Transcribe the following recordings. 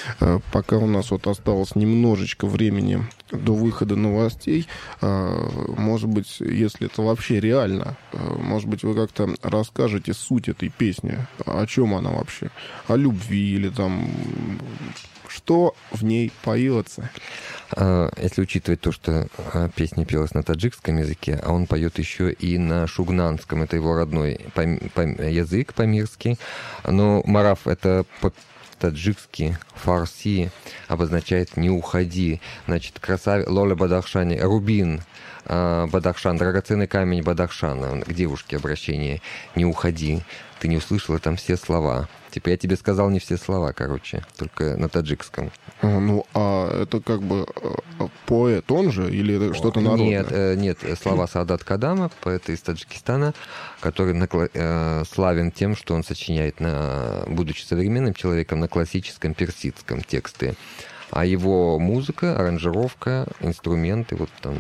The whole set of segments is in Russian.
Пока у нас вот осталось немножечко времени до выхода новостей, может быть, если это вообще реально, может быть, вы как-то расскажете суть этой песни, о чем она вообще, о любви или там, что в ней поется? Если учитывать то, что песня пелась на таджикском языке, а он поет еще и на шугнанском, это его родной язык памирский, но мараф — это по-таджикски, фарси, обозначает «не уходи». Значит, красавица Лоля Бадахшани, рубин Бадахшан, драгоценный камень Бадахшана, к девушке обращение «не уходи». Ты не услышала там все слова. Типа я тебе сказал не все слова, короче, только на таджикском. Ну, а это как бы поэт он же или это что-то народное? Нет, слова Саадат Кадама, поэта из Таджикистана, который славен тем, что он сочиняет, будучи современным человеком, на классическом персидском тексты. А его музыка, аранжировка, инструменты вот там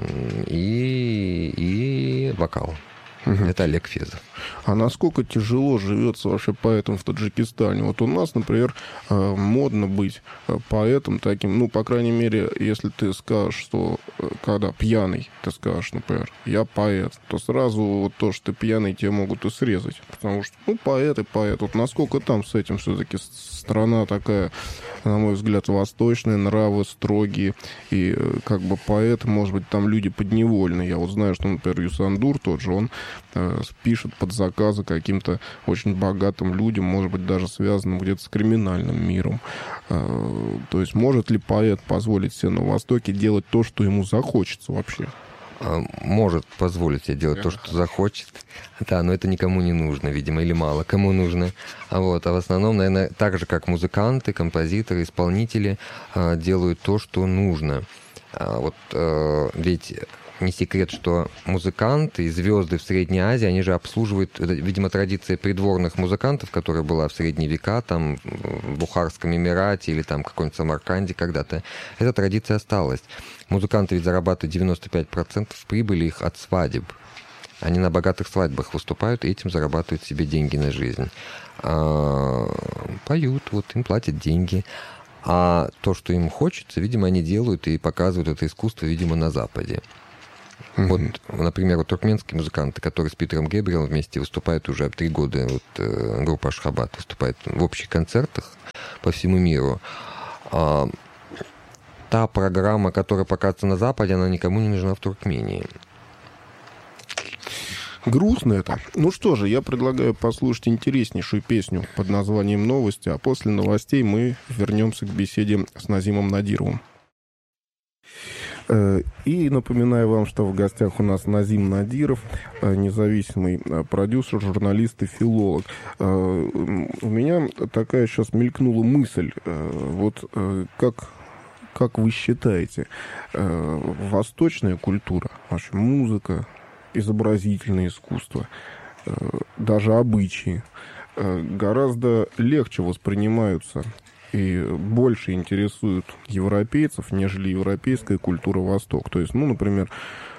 и вокал. Это Олег Фезов. А насколько тяжело живется вообще поэтом в Таджикистане? Вот у нас, например, модно быть поэтом таким, ну, по крайней мере, если ты скажешь, что когда пьяный, ты скажешь, например, я поэт, то сразу вот то, что ты пьяный, тебе могут и срезать. Потому что, ну, поэт и поэт. Вот насколько там с этим все-таки страна такая, на мой взгляд, восточная, нравы строгие, и как бы поэты, может быть, там люди подневольные. Я вот знаю, что, например, Юсандур тот же, он пишет под заказы каким-то очень богатым людям, может быть, даже связанным где-то с криминальным миром. То есть может ли поэт позволить себе на Востоке делать то, что ему захочется вообще? Может позволить себе делать то, что захочет. Да, но это никому не нужно, видимо, или мало кому нужно. А в основном, наверное, так же, как музыканты, композиторы, исполнители делают то, что нужно. Ведь не секрет, что музыканты и звезды в Средней Азии, они же обслуживают, видимо, традиция придворных музыкантов, которая была в средние века, там, в Бухарском Эмирате или там каком-нибудь Самарканде когда-то. Эта традиция осталась. Музыканты ведь зарабатывают 95% прибыли их от свадеб. Они на богатых свадьбах выступают и этим зарабатывают себе деньги на жизнь. Поют, вот им платят деньги. А то, что им хочется, видимо, они делают и показывают это искусство, видимо, на Западе. Вот, например, туркменские музыканты, которые с Питером Гэбриэлом вместе выступают уже 3 года, группа Ашхабад выступает в общих концертах по всему миру. Та программа, которая показывается на Западе, она никому не нужна в Туркмении. Грустно это. Ну что же, я предлагаю послушать интереснейшую песню под названием «Новости», а после новостей мы вернемся к беседе с Назимом Надировым. И напоминаю вам, что в гостях у нас Назим Надиров, независимый продюсер, журналист и филолог. У меня такая сейчас мелькнула мысль. Вот как вы считаете, восточная культура, вообще музыка, изобразительное искусство, даже обычаи гораздо легче воспринимаются и больше интересуют европейцев, нежели европейская культура Восток. То есть, ну, например,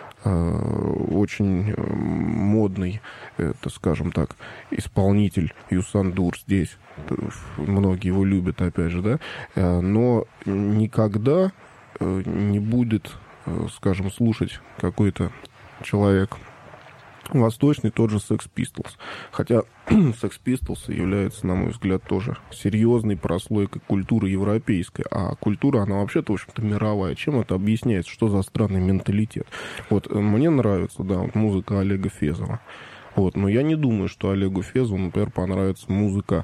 очень модный, это, скажем так, исполнитель Юсандур здесь, многие его любят, опять же, да, но никогда не будет, скажем, слушать какой-то человек восточный, тот же Sex Pistols. Хотя Sex Pistols является, на мой взгляд, тоже серьезной прослойкой культуры европейской. А культура, она вообще-то, в общем-то, мировая. Чем это объясняется? Что за странный менталитет? Вот мне нравится, да, вот музыка Олега Фезова. Вот, но я не думаю, что Олегу Фезову, например, понравится музыка,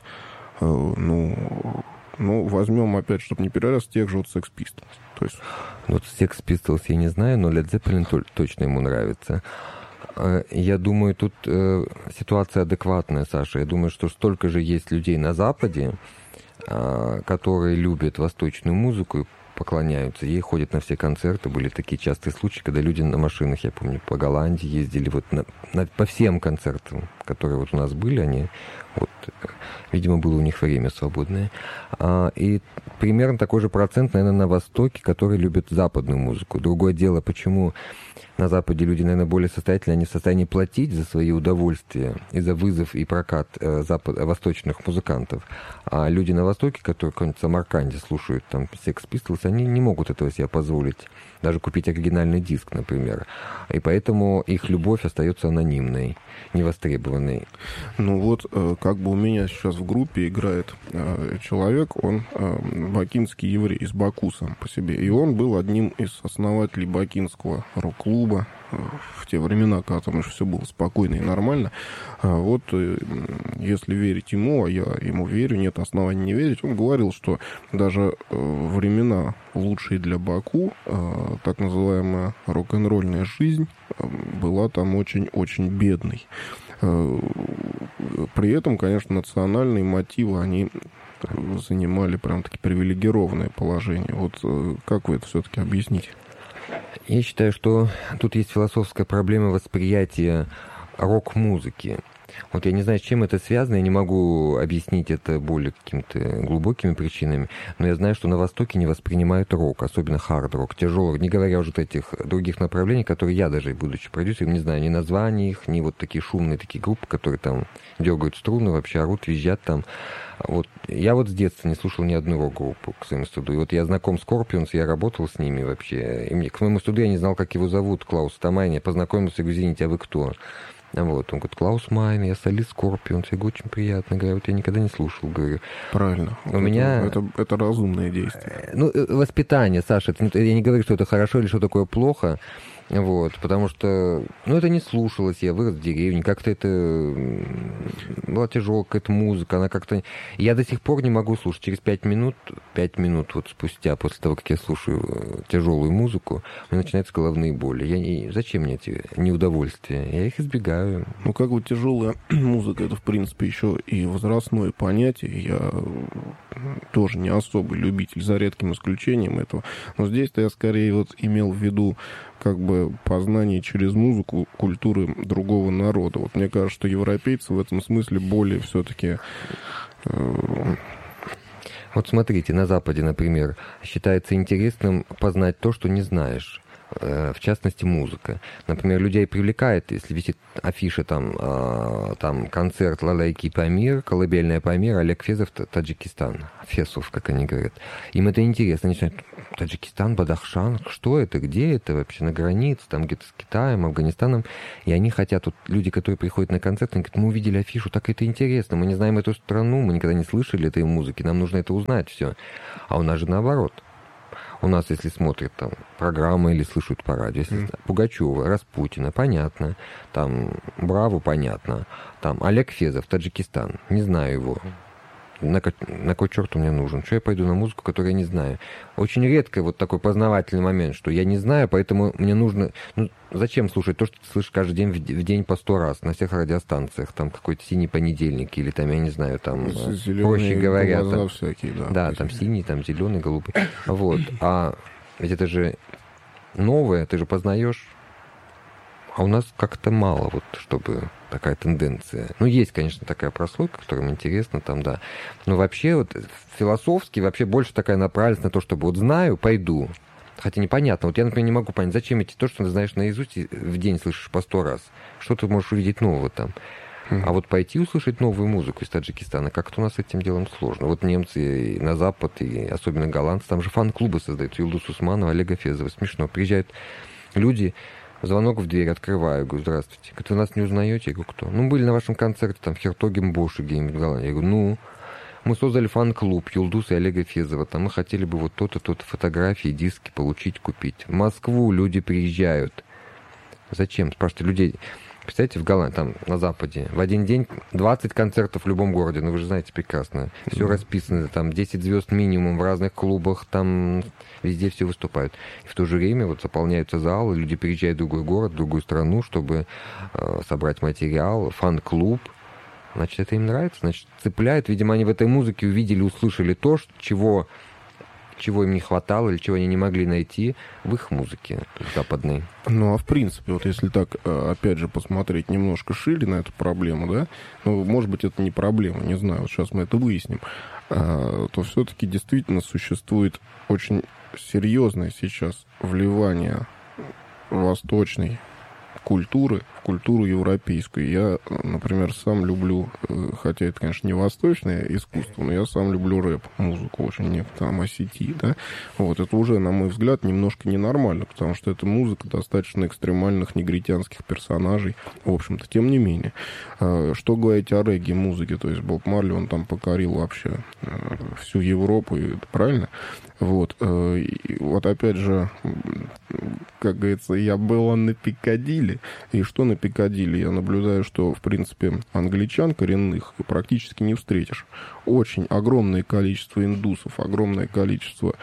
возьмем опять, чтобы не перерас, тех же вот Sex Pistols. То есть... Вот Sex Pistols я не знаю, но Led Zeppelin точно ему нравится. Я думаю, тут ситуация адекватная, Саша. Я думаю, что столько же есть людей на Западе, которые любят восточную музыку и поклоняются ей, ходят на все концерты. Были такие частые случаи, когда люди на машинах, я помню, по Голландии ездили вот по всем концертам, которые вот у нас были, они Вот, видимо, было у них время свободное. И примерно такой же процент, наверное, на Востоке, которые любят западную музыку. Другое дело, почему на Западе люди, наверное, более состоятельны, они в состоянии платить за свои удовольствия и за вызов и прокат восточных музыкантов. А люди на Востоке, которые в каком-нибудь Самарканде слушают там Sex Pistols, они не могут этого себе позволить. Даже купить оригинальный диск, например. И поэтому их любовь остается анонимной, невостребованной. Ну вот, как бы у меня сейчас в группе играет человек, он бакинский еврей из Баку сам по себе. И он был одним из основателей бакинского рок-клуба в те времена, когда там еще все было спокойно и нормально. Вот, если верить ему, а я ему верю, нет оснований не верить, он говорил, что даже времена лучшие для Баку, так называемая рок-н-ролльная жизнь, была там очень-очень бедной. При этом, конечно, национальные мотивы, они занимали прям-таки привилегированное положение. Вот как вы это все-таки объясните? Я считаю, что тут есть философская проблема восприятия рок-музыки. Вот я не знаю, с чем это связано, я не могу объяснить это более какими-то глубокими причинами, но я знаю, что на Востоке не воспринимают рок, особенно хард-рок, тяжелый, не говоря уже о этих других направлениях, которые я даже, будучи продюсером, не знаю ни названий их, ни вот такие шумные такие группы, которые там дергают струны, вообще орут, визжат там. Вот. Я вот с детства не слушал ни одну рок-группу, к своему стыду. И вот я знаком с Scorpions, я работал с ними вообще. И к моему стыду я не знал, как его зовут, Клаус Тамайн. Я познакомился, я говорю, извините, а вы кто? Вот, он говорит, Клаус Майн, я солист Scorpions. Я говорю, очень приятно. Говорю, вот я никогда не слушал. Говорю, правильно. У меня... Это разумное действие. Ну, воспитание, Саша, я не говорю, что это хорошо или что такое плохо. Вот, потому что, ну, это не слушалось, я вырос в деревне, как-то это была тяжелая какая-то музыка, она как-то... Я до сих пор не могу слушать, через 5 минут вот спустя, после того, как я слушаю тяжелую музыку, у меня начинаются головные боли. Зачем мне эти неудовольствия? Я их избегаю. Ну, как бы тяжелая музыка, это, в принципе, еще и возрастное понятие. Я тоже не особый любитель, за редким исключением этого. Но здесь-то я скорее вот имел в виду как бы познание через музыку культуры другого народа. Вот мне кажется, что европейцы в этом смысле более все-таки... Вот смотрите, на Западе, например, считается интересным познать то, что не знаешь. В частности, музыка. Например, людей привлекает, если висит афиша, там концерт Лалайки Памир, колыбельная Памир, Олег Фезов, Таджикистан. Фесов, как они говорят. Им это интересно. Они начинают, Таджикистан, Бадахшан, что это, где это вообще, на границе, там где-то с Китаем, Афганистаном. И они хотят, вот люди, которые приходят на концерт, они говорят, мы увидели афишу, так это интересно, мы не знаем эту страну, мы никогда не слышали этой музыки, нам нужно это узнать, все. А у нас же наоборот. У нас, если смотрят там программы или слышат по радио, если Пугачева, Распутина, понятно, там Браво, понятно, там Олег Фезов, Таджикистан, не знаю его. На кой черт он мне нужен? Что я пойду на музыку, которую я не знаю? Очень редко вот такой познавательный момент, что я не знаю, поэтому мне нужно... Ну, зачем слушать то, что ты слышишь каждый день в день по 100 раз на всех радиостанциях? Там какой-то синий понедельник или там, я не знаю, там, проще говоря... Там, всякие, да, там синий, там зеленый, голубый. Вот. А ведь это же новое, ты же познаешь. А у нас как-то мало, вот, чтобы такая тенденция. Ну, есть, конечно, такая прослойка, которым интересно, там, да. Но вообще, вот, философски, вообще больше такая направленность на то, чтобы вот знаю, пойду. Хотя непонятно. Вот я, например, не могу понять, зачем идти то, что ты знаешь наизусть и в день слышишь по 100 раз. Что ты можешь увидеть нового там? А вот пойти услышать новую музыку из Таджикистана, как-то у нас с этим делом сложно. Вот немцы на Запад, и особенно голландцы, там же фан-клубы создают. Юлдус Усманова, Олега Фезова. Смешно. Приезжают люди... Звонок в дверь, открываю, говорю, здравствуйте. Говорит, вы нас не узнаете? Я говорю, кто? Ну, были на вашем концерте, там, в Хертогем-Боше где-нибудь в Голландии. Я говорю, ну, мы создали фан-клуб Юлдуса и Олега Фезова, там мы хотели бы вот то-то, то-то фотографии, диски получить, купить. В Москву люди приезжают. Зачем? Спрашивайте людей. Представляете, в Голландии, там, на Западе, в один день 20 концертов в любом городе, ну, вы же знаете прекрасно. Все расписано, там, 10 звезд минимум в разных клубах, там, везде все выступают. И в то же время вот заполняются залы, люди приезжают в другой город, в другую страну, чтобы собрать материал, фан-клуб. Значит, это им нравится, значит, цепляет. Видимо, они в этой музыке увидели, услышали то, чего чего им не хватало или чего они не могли найти в их музыке западной. Ну, а в принципе, вот если так, опять же, посмотреть немножко шире на эту проблему, да, ну, может быть, это не проблема, не знаю, вот сейчас мы это выясним, то все-таки действительно существует очень серьезное сейчас вливание восточной культуры в культуру европейскую. Я, например, сам люблю, хотя это, конечно, не восточное искусство, но я сам люблю рэп-музыку очень, не там осети, да. Вот, это уже, на мой взгляд, немножко ненормально, потому что это музыка достаточно экстремальных негритянских персонажей, в общем-то, тем не менее. Что говорить о регги-музыке, то есть Боб Марли, он там покорил вообще всю Европу, правильно? Вот, и вот опять же, как говорится, я был на Пикадилли, и что на Пикадилли? Я наблюдаю, что, в принципе, англичан коренных практически не встретишь. Очень огромное количество индусов, огромное количество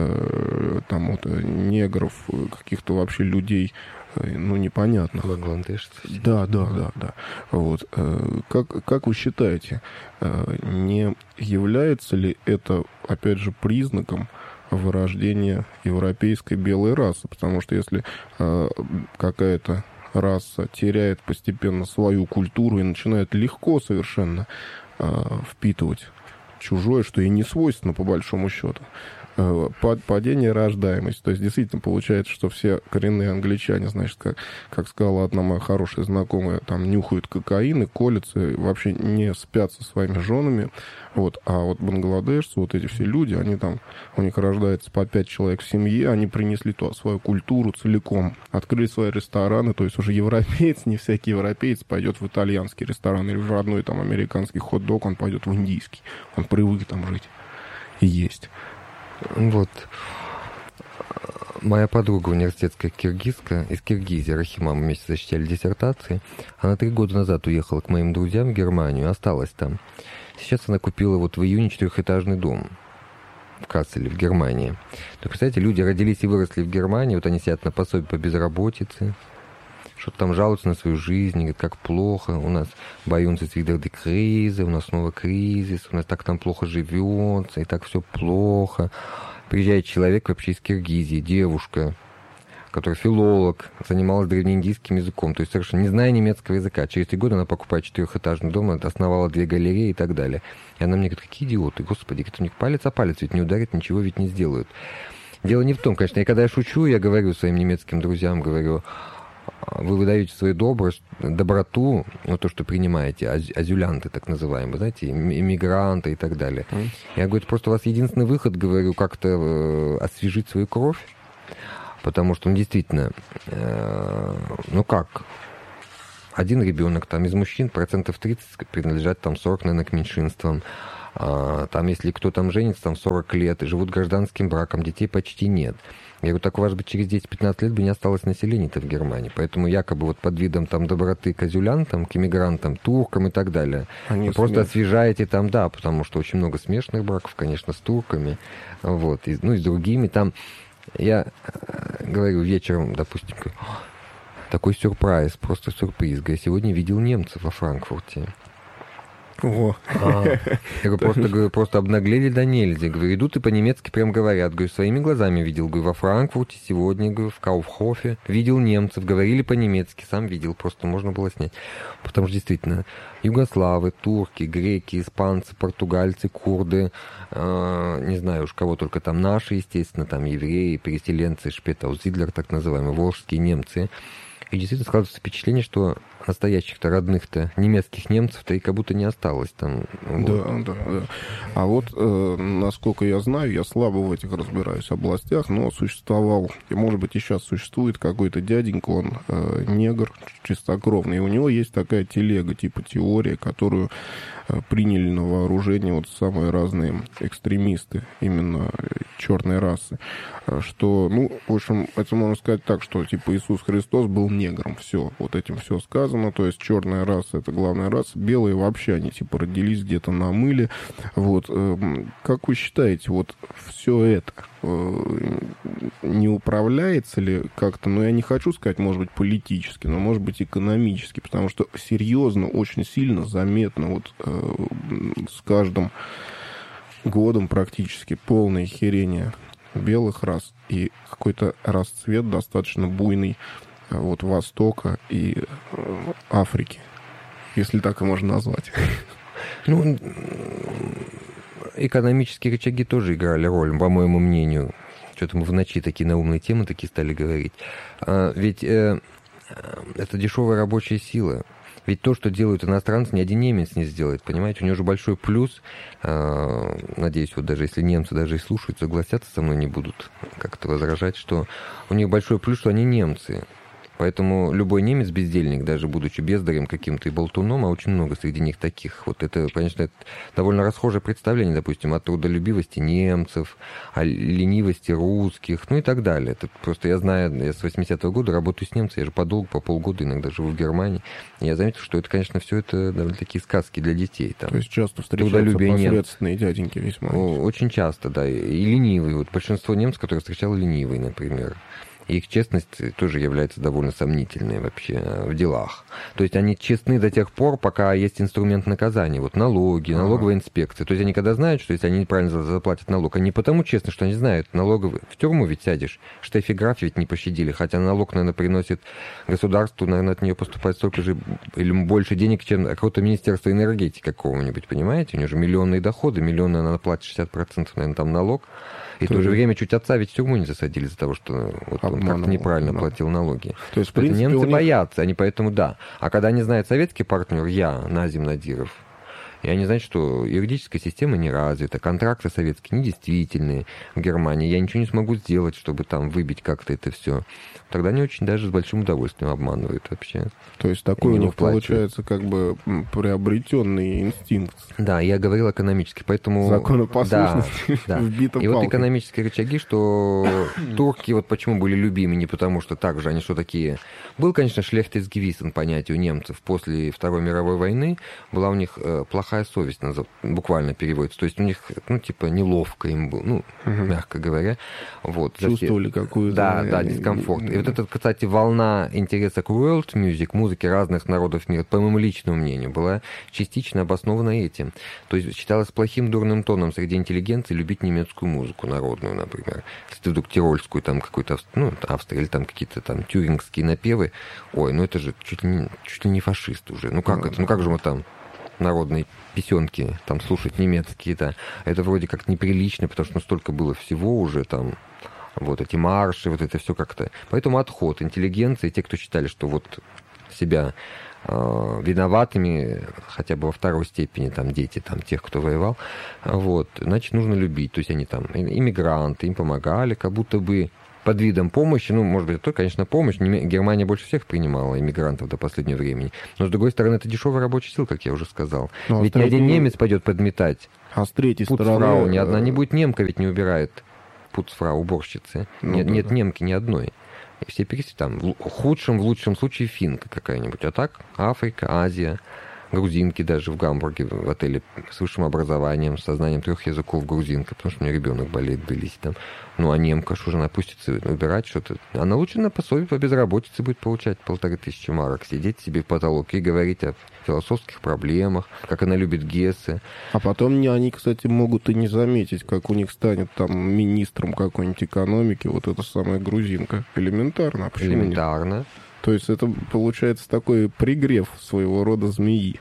там вот негров, каких-то вообще людей, ну, непонятных. Бангладеш. Да. Вот. Как вы считаете, не является ли это, опять же, признаком вырождения европейской белой расы? Потому что если какая-то раса теряет постепенно свою культуру и начинает легко совершенно впитывать чужое, что и не свойственно по большому счету, падение рождаемости. То есть действительно получается, что все коренные англичане, значит, как сказала одна моя хорошая знакомая, там нюхают кокаин и колятся, вообще не спят со своими женами. Вот. А вот бангладешцы, вот эти все люди, они там, у них рождается по 5 человек в семье, они принесли туда свою культуру целиком, открыли свои рестораны, то есть уже европеец, не всякий европеец пойдет в итальянский ресторан или в родной там американский хот-дог, он пойдет в индийский. Он привык там жить и есть. Вот. Моя подруга университетская киргизка из Киргизии, Рахима, мы вместе защищали диссертации. Она 3 года назад уехала к моим друзьям в Германию, осталась там. Сейчас она купила вот в июне 4-этажный дом в Касселе, в Германии. То, представляете, люди родились и выросли в Германии, вот они сидят на пособии по безработице, что-то там жалуются на свою жизнь, говорят, как плохо, у нас боюнцы цвидерды кризы, у нас снова кризис, у нас так там плохо живется, и так все плохо. Приезжает человек вообще из Киргизии, девушка, которая филолог, занималась древнеиндийским языком, то есть совершенно не зная немецкого языка. Через 3 года она покупает 4-этажный дом, основала 2 галереи и так далее. И она мне говорит, какие идиоты, господи, говорит, у них палец о палец ведь не ударит, ничего ведь не сделают. Дело не в том, конечно, и когда я шучу, я говорю своим немецким друзьям, говорю, вы выдаете свою доброту, ну, то, что принимаете, азюлянты, так называемые, знаете, иммигранты и так далее. Я говорю, просто у вас единственный выход, говорю, как-то освежить свою кровь, потому что, ну, действительно, ну как, один ребенок там из мужчин 30% принадлежат там 40, наверное, к меньшинствам. Там, если кто там женится, там 40 лет, и живут гражданским браком, детей почти нет. Я говорю, так у вас бы через 10-15 лет бы не осталось населения-то в Германии. Поэтому якобы вот под видом там доброты к азюлянтам, к иммигрантам, туркам и так далее, вы просто освежаете там, да, потому что очень много смешанных браков, конечно, с турками, вот, и, ну и с другими. Там я говорю вечером, допустим, такой сюрприз, просто сюрприз. Я сегодня видел немцев во Франкфурте. О. Я говорю, просто обнаглели до нельзя. Говорю, идут и по-немецки прям говорят. Говорю, своими глазами видел. Говорю, во Франкфурте сегодня, говорю, в Кауфхофе видел немцев, говорили по-немецки, сам видел, просто можно было снять. Потому что действительно, югославы, турки, греки, испанцы, португальцы, курды, не знаю уж кого только там, наши, естественно, там евреи, переселенцы, Шпетаузидлер, так называемые, волжские немцы. И действительно складывается впечатление, что настоящих-то родных-то немецких немцев-то и как будто не осталось там. Вот. Да. А вот, насколько я знаю, я слабо в этих разбираюсь областях, но существовал, и, может быть, и сейчас существует какой-то дяденька, он негр чистокровный, и у него есть такая телега, типа теория, которую приняли на вооружение вот самые разные экстремисты именно черной расы, что, ну, в общем, это можно сказать так, что, типа, Иисус Христос был негром, все, вот этим все сказано, то есть черная раса — это главная раса, белые вообще, они, типа, родились где-то на мыле, вот, как вы считаете, вот все это не управляется ли как-то, ну, я не хочу сказать, может быть, политически, но, может быть, экономически, потому что серьезно, очень сильно, заметно вот с каждым годом практически полное херение белых рас и какой-то расцвет достаточно буйный вот Востока и Африки, если так и можно назвать. Ну, экономические рычаги тоже играли роль, по моему мнению. Что-то мы в ночи такие наумные темы такие стали говорить. Ведь это дешевая рабочая сила. Ведь то, что делают иностранцы, ни один немец не сделает, понимаете? У него же большой плюс. Надеюсь, вот даже если немцы даже и слушают, согласятся со мной, не будут как-то возражать, что у них большой плюс, что они немцы. Поэтому любой немец бездельник, даже будучи бездарем каким-то и болтуном, а очень много среди них таких. Вот это, конечно, это довольно расхожее представление, допустим, о трудолюбивости немцев, о ленивости русских, ну и так далее. Это просто я знаю, я с 80-го года работаю с немцами, я же подолгу, по полгода иногда живу в Германии. И я заметил, что это, конечно, все это довольно такие сказки для детей. Там. То есть часто встречаются посредственные дяденьки весьма. Очень часто, да. И ленивые. Вот большинство немцев, которые встречал, ленивые, например. И их честность тоже является довольно сомнительной вообще в делах. То есть они честны до тех пор, пока есть инструмент наказания. Вот налоги, налоговая инспекция. То есть они когда знают, что если они неправильно заплатят налог, они потому честны, что они знают, налоговый. В тюрьму ведь сядешь. Штефиграф ведь не пощадили. Хотя налог, наверное, приносит государству, наверное, от нее поступает столько же или больше денег, чем какое-то министерство энергетики какого-нибудь, понимаете? У него же миллионные доходы, миллионы, она платит 60%, наверное, там налог. И в то же время чуть отца ведь в тюрьму не засадили из-за того, что вот он как-то неправильно платил налоги. То есть, в принципе, немцы боятся, они поэтому да. А когда они знают советский партнер, я, Назим Надиров, и они знают, что юридическая система не развита, контракты советские недействительные в Германии, я ничего не смогу сделать, чтобы там выбить как-то это все. Тогда они очень даже с большим удовольствием обманывают вообще. То есть такой у них получается как бы приобретенный инстинкт. Да, я говорил экономически, поэтому... Законопослушность вбита И вот экономические рычаги, что турки вот почему были любимы, не потому что так же, они что такие... Был, конечно, Schlechtes понятие у немцев. После Второй мировой войны была у них плохая совесть, буквально переводится. То есть у них, ну, типа, неловко им было, мягко говоря. Вот, чувствовали какую-то... Да, дискомфорт. И вот эта, кстати, волна интереса к world music, музыке разных народов мира, по моему личному мнению, была частично обоснована этим. То есть считалось плохим дурным тоном среди интеллигенции любить немецкую музыку народную, например. Если ты вдруг тирольскую, там, какой-то, ну, Австрия, или там какие-то там тюрингские напевы, ой, ну это же чуть ли не фашист уже. Ну как это, ну как же мы там народные песенки там слушать немецкие, да. Это вроде как неприлично, потому что столько было всего уже там, вот эти марши, вот это все как-то. Поэтому отход интеллигенции, те, кто считали, что вот себя виноватыми, хотя бы во второй степени, там, дети, там, тех, кто воевал, вот, значит, нужно любить. То есть они там, иммигранты, им помогали, как будто бы под видом помощи, ну, может быть, это, конечно, помощь. Германия больше всех принимала иммигрантов до последнего времени. Но, с другой стороны, это дешевая рабочая сила, как я уже сказал. Но ведь ни один немец пойдет подметать. А с третьей стороны... Ни одна не будет, немка ведь не убирает. Пуцфрау, уборщицы. Нет немки ни одной. И все там, в лучшем случае финка какая-нибудь. А так Африка, Азия, грузинки даже в Гамбурге, в отеле с высшим образованием, с знанием 3 языков грузинка, потому что у меня ребенок болеет, Белиси там. Ну, а немка, что же она пустится убирать что-то? Она лучше на пособие по безработице будет получать 1500 марок, сидеть себе в потолке и говорить о философских проблемах, как она любит Гессе. А потом они, кстати, могут и не заметить, как у них станет там министром какой-нибудь экономики вот эта самая грузинка. Элементарно. Почему элементарно. Нет? То есть это получается такой пригрев своего рода змеи.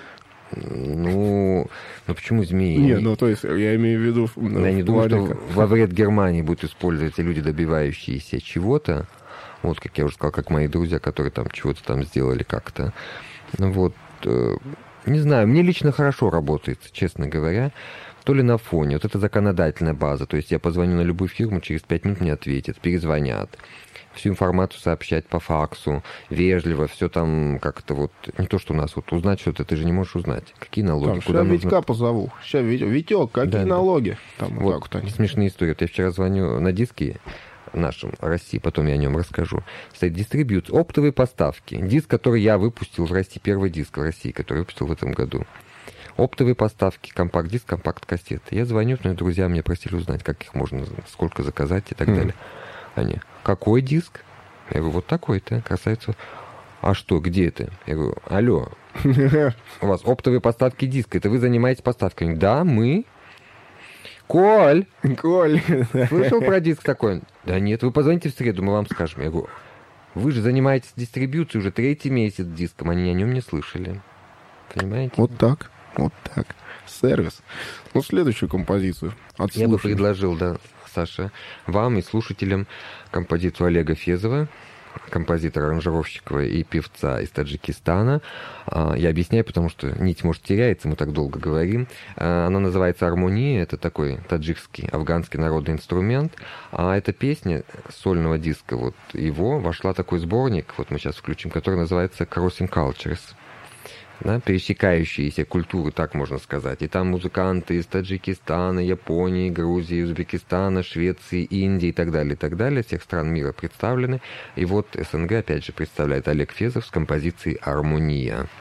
Ну почему змеи? Не, ну то есть я имею в виду... Я не думаю, что во вред Германии будут использовать люди, добивающиеся чего-то. Вот, как я уже сказал, как мои друзья, которые там чего-то там сделали как-то. Вот. Не знаю, мне лично хорошо работает, честно говоря. То ли на фоне. Вот это законодательная база. То есть я позвоню на любую фирму, через 5 минут мне ответят, перезвонят. Всю информацию сообщать по факсу, вежливо, все там как-то вот... Не то, что у нас вот узнать что-то, ты же не можешь узнать. Какие налоги, там, куда нужно... Витька позову. Сейчас, Витек, какие налоги? Там, вот так вот смешные истории. Я вчера звоню на диске нашем России, потом я о нем расскажу. Стоит дистрибьют, оптовые поставки. Диск, который я выпустил в России, первый диск в России, который выпустил в этом году. Оптовые поставки, компакт-диск, компакт-кассеты. Я звоню, но друзья меня просили узнать, как их можно, сколько заказать и так далее. Они, какой диск? Я говорю, вот такой-то, красавица. А что, где это? Я говорю, алло, у вас оптовые поставки диска, это вы занимаетесь поставками? Да, мы. Коль! Коль! Слышал про диск такой? Да нет, вы позвоните в среду, мы вам скажем. Я говорю, вы же занимаетесь дистрибьюцией уже 3-й месяц диском, они о нем не слышали. Понимаете? Вот так. Сервис. Ну, следующую композицию. Я бы предложил, да, Саша, вам и слушателям композицию Олега Фезова, композитора, аранжировщика и певца из Таджикистана. Я объясняю, потому что нить, может, теряется, мы так долго говорим. Она называется «Армония», это такой таджикский, афганский народный инструмент. А эта песня сольного диска, вот его вошла такой сборник, вот мы сейчас включим, который называется «Crossing Cultures». Да, пересекающиеся культуры, так можно сказать. И там музыканты из Таджикистана, Японии, Грузии, Узбекистана, Швеции, Индии и так далее, всех стран мира представлены. И вот СНГ, опять же, представляет Олег Фезов с композицией «Армония».